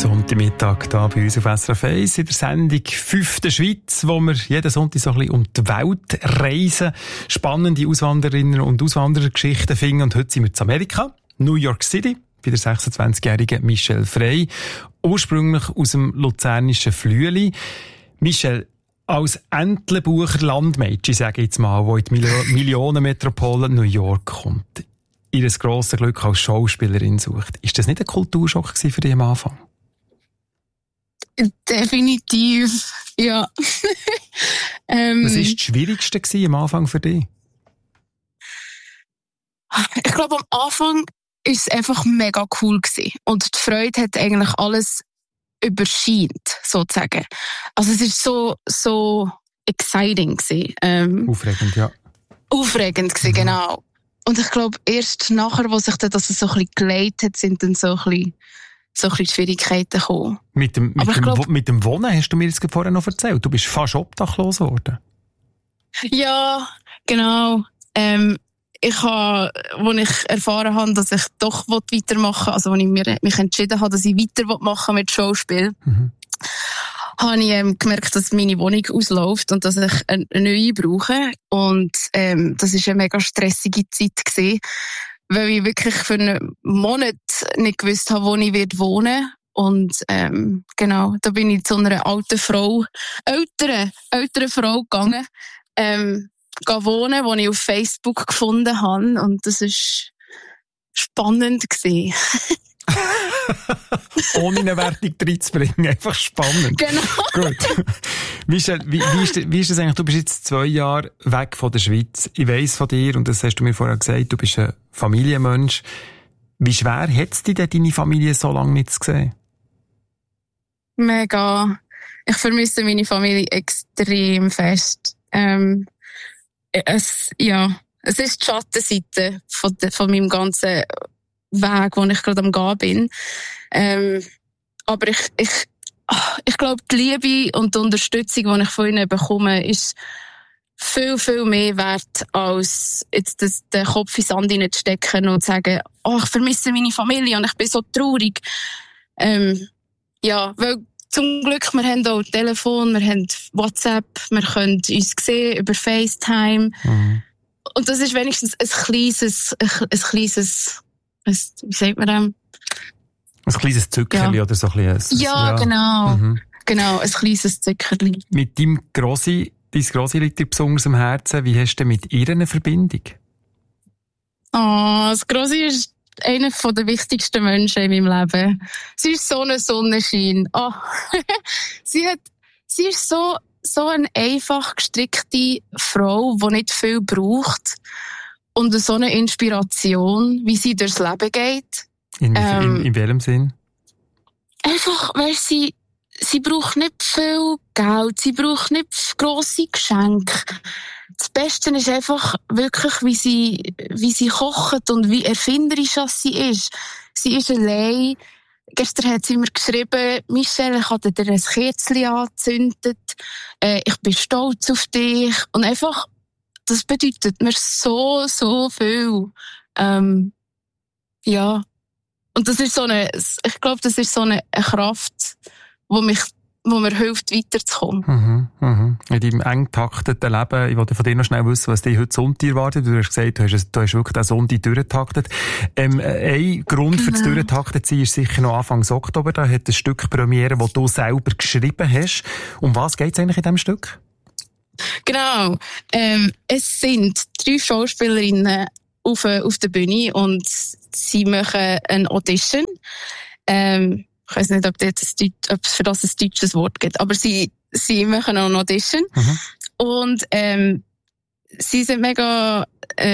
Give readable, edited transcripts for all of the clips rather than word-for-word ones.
Sonntagmittag hier bei uns auf SRF 1 in der Sendung «5. Schweiz», wo wir jeden Sonntag so ein bisschen um die Welt reisen, spannende Auswanderinnen und Auswanderergeschichten finden. Und heute sind wir in Amerika, New York City, bei der 26-jährigen Michelle Frey, ursprünglich aus dem luzernischen Flüeli. Michelle, als Entlebucher Landmädchen, sage ich jetzt mal, die in die Millionenmetropole New York kommt, ihr grosses Glück als Schauspielerin sucht. Ist das nicht ein Kulturschock für dich am Anfang? Definitiv, ja. Was war das Schwierigste am Anfang für dich? Ich glaube, am Anfang war es einfach mega cool gewesen. Und die Freude hat eigentlich alles überscheint, sozusagen. Also es ist so exciting gewesen. Aufregend, ja. Aufregend gewesen, genau. Und ich glaube, erst nachher, wo sich das so ein bisschen geleitet hat, sind dann so ein bisschen Schwierigkeiten gekommen. Mit dem Wohnen hast du mir das vorher noch erzählt. Du bist fast obdachlos geworden. Ja, genau. Als ich erfahren habe, dass ich doch weitermachen will, also als ich mich entschieden habe, dass ich weitermachen mit Schauspiel, habe ich gemerkt, dass meine Wohnung ausläuft und dass ich eine neue brauche. Und das war eine mega stressige Zeit gewesen, weil ich wirklich für einen Monat nicht gewusst habe, wo ich wohnen werde. Und genau, da bin ich zu einer älteren Frau gegangen, wohnen, die ich auf Facebook gefunden habe. Und das war spannend gewesen. Ohne eine Wertung reinzubringen, einfach spannend. Genau. Gut. Michelle, wie ist das eigentlich? Du bist jetzt 2 Jahre weg von der Schweiz. Ich weiss von dir, und das hast du mir vorher gesagt, du bist ein Familienmensch. Wie schwer hat es dich denn, deine Familie so lange nicht zu sehen? Mega. Ich vermisse meine Familie extrem fest. Es ist die Schattenseite von meinem ganzen Weg, wo ich gerade am Gehen bin. Aber ich glaube, die Liebe und die Unterstützung, die ich von ihnen bekomme, ist viel, viel mehr wert, als jetzt den Kopf in den Sand hineinzustecken und zu sagen, ich vermisse meine Familie und ich bin so traurig. Weil zum Glück, wir haben auch Telefon, wir haben WhatsApp, wir können uns sehen über FaceTime. Mhm. Und das ist wenigstens ein kleines, wie sagt man das? Ein kleines Zückerli oder so ein bisschen. Ja, genau. Mhm. Genau, ein kleines Zückerli. Mit dein Grossi liegt dir besonders am Herzen. Wie hast du mit ihr eine Verbindung? Das Grossi ist einer der wichtigsten Menschen in meinem Leben. Sie ist so ein Sonnenschein. Sie ist so eine einfach gestrickte Frau, die nicht viel braucht. Und so eine Inspiration, wie sie durchs Leben geht. In welchem Sinn? Einfach, weil sie braucht nicht viel Geld, sie braucht nicht grosse Geschenke. Das Beste ist einfach wirklich, wie sie kocht und wie erfinderisch sie ist. Sie ist allein. Gestern hat sie mir geschrieben, Michelle, ich habe dir ein Kerzchen angezündet. Ich bin stolz auf dich. Und einfach, das bedeutet mir so, so viel. Ja. Und das ist ich glaube, das ist so eine Kraft, wo mir hilft, weiterzukommen. In deinem eng getakteten Leben, ich wollte von dir noch schnell wissen, was dich heute Sonntag erwartet. Du hast gesagt, du hast wirklich den Sonntag durchgetaktet. Ein Grund für das Durchtakten sein ist sicher noch Anfang Oktober. Da hat ein Stück Premiere, das du selber geschrieben hast. Um was geht es eigentlich in diesem Stück? Genau. Es sind 3 Schauspielerinnen auf der Bühne und sie machen eine Audition. Ich weiss nicht, ob es für das ein deutsches Wort gibt, aber sie machen eine Audition. Mhm. Und sie sind mega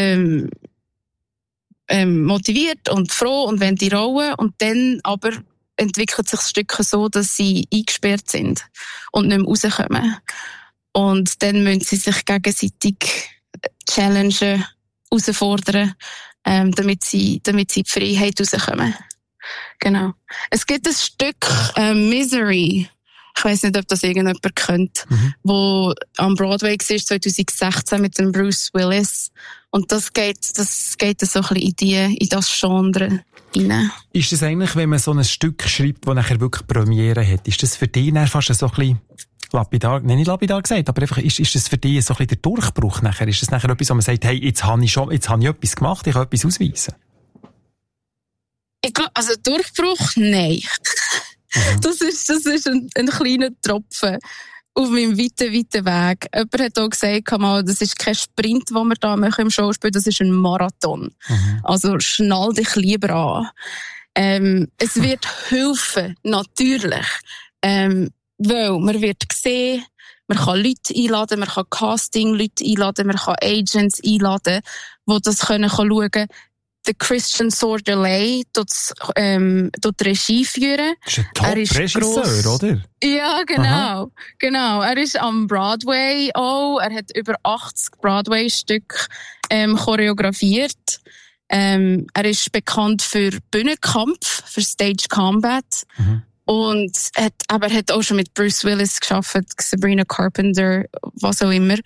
motiviert und froh und wollen die Rolle. Und dann aber entwickelt sich das Stück so, dass sie eingesperrt sind und nicht mehr rauskommen. Und dann müssen sie sich gegenseitig challengen, herausfordern, damit sie in die Freiheit rauskommen. Genau. Es gibt ein Stück Misery, Ich weiss nicht, ob das irgendjemand kennt, wo am Broadway war, 2016 mit dem Bruce Willis. Und das geht so ein bisschen in das Genre rein. Ist das eigentlich, wenn man so ein Stück schreibt, das nachher wirklich Premiere hat, ist das für dich dann fast so ein bisschen lapidar, nicht lapidar gesagt, aber einfach, ist das für dich so ein bisschen der Durchbruch nachher? Ist das nachher etwas, wo man sagt, hey, jetzt habe ich etwas gemacht, ich kann etwas ausweisen? Ich glaube, also Durchbruch, nein. Das ist ein kleiner Tropfen auf meinem weiten Weg. Jemand hat auch gesagt, das ist kein Sprint, den wir da machen im Schauspiel, das ist ein Marathon. Also schnall dich lieber an. Es wird helfen, natürlich. Weil man wird sehen, man kann Leute einladen, man kann Casting-Leute einladen, man kann Agents einladen, die das schauen können. Der Christian Sordeley tut Regie führen. Das ist ein Top-Regisseur, oder? Ja, genau. Aha. Genau. Er ist am Broadway auch. Er hat über 80 Broadway-Stücke choreografiert. Er ist bekannt für Bühnenkampf, für Stage Combat. Und er hat auch schon mit Bruce Willis gearbeitet, Sabrina Carpenter, was auch immer.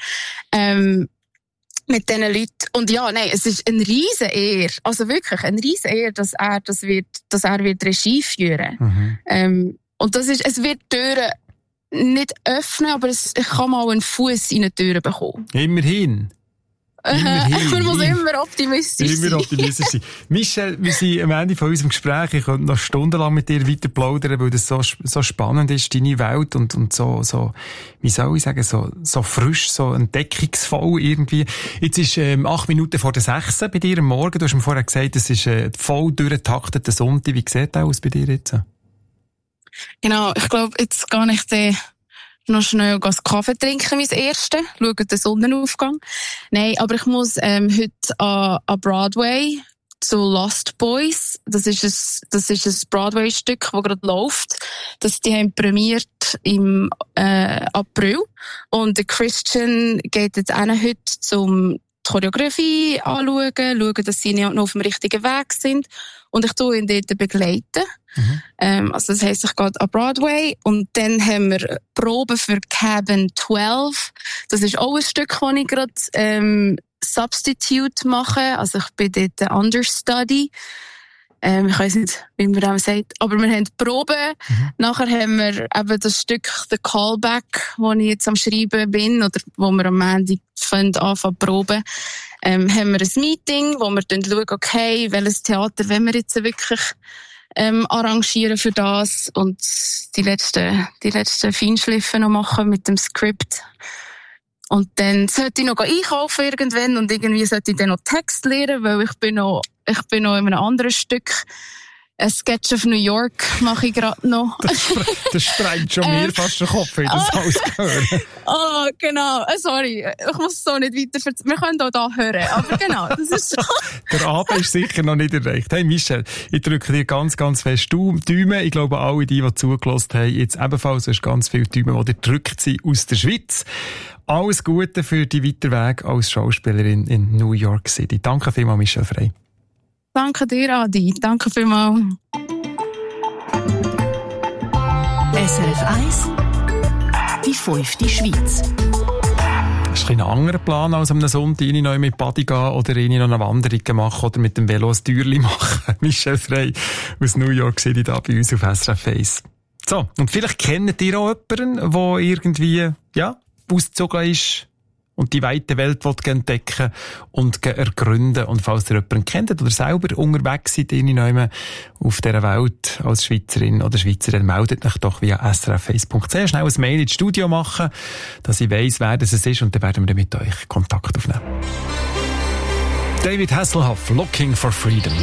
Mit diesen Leuten. Und ja, nein, es ist eine riesen Ehre. Also wirklich eine riesen Ehre, dass er wird Regie führen. Und es wird Türen nicht öffnen, aber ich kann mal einen Fuß in die Türen bekommen. Immerhin. Man muss immer optimistisch sein. Michelle, wir sind am Ende von unserem Gespräch. Ich könnte noch stundenlang mit dir weiter plaudern, weil das so spannend ist, deine Welt und so, wie soll ich sagen, so frisch, so entdeckungsvoll irgendwie. Jetzt ist 8 Minuten vor der 6 bei dir am Morgen. Du hast mir vorher gesagt, es ist voll durchgetakteter Sonntag. Wie sieht das aus bei dir jetzt? Genau, ich glaube, jetzt gehe ich noch schnell einen Kaffee trinken, mein Erste. Schauen den Sonnenaufgang. Nein, aber ich muss heute an Broadway zu Lost Boys. Das ist ein Broadway-Stück, das gerade läuft. Die haben prämiert im April. Und der Christian geht jetzt heute zum die Choreografie anschauen, schauen, dass sie noch auf dem richtigen Weg sind. Und ich tue ihn dort begleiten. Also das heisst, ich gehe an Broadway und dann haben wir Proben für Cabin 12. Das ist auch ein Stück, das ich gerade Substitute mache. Also ich bin dort Understudy. Ich weiss nicht, wie man das sagt. Aber wir haben Proben. Nachher haben wir eben das Stück The Callback, wo ich jetzt am Schreiben bin, oder wo wir am Ende anfangen zu proben. Haben wir ein Meeting, wo wir dann schauen, okay, welches Theater wollen wir jetzt wirklich arrangieren für das und die letzten Feinschliffe noch machen mit dem Skript. Und dann sollte ich noch einkaufen irgendwann und irgendwie sollte ich dann noch Text lernen, weil ich bin noch in einem anderen Stück. Ein Sketch of New York mache ich gerade noch. Das sprengt schon mir fast den Kopf, wenn ich das alles höre. Oh, genau. Sorry, ich muss es so nicht weiter erzählen. Wir können auch da hören, aber genau, das ist so. Der Abend ist sicher noch nicht erreicht. Hey Michelle, ich drücke dir ganz, ganz fest Daumen. Ich glaube, alle die zugelassen haben, jetzt ebenfalls, du hast ganz viele Daumen, die gedrückt sind aus der Schweiz. Alles Gute für die weiteren Weg als Schauspielerin in New York City. Danke vielmals, Michelle Frey. Danke dir, Adi. Danke vielmals. SRF 1, die 5. Schweiz. Das ist ein anderer Plan als am Sonntag, ich noch mit Buddy gehen oder noch eine Wanderung machen oder mit dem Velo ein Türchen machen. Michelle Frey aus New York City da bei uns auf SRF 1. So, und vielleicht kennt ihr auch jemanden, der irgendwie, ausgezogen ist und die weite Welt entdecken und ergründen. Und falls ihr jemanden kennt oder selber unterwegs seid, auf dieser Welt als Schweizerin oder Schweizer, dann meldet euch doch via srf1.ch schnell ein Mail ins Studio machen, dass ich weiss, wer das ist, und dann werden wir mit euch Kontakt aufnehmen. David Hasselhoff, Looking for Freedom.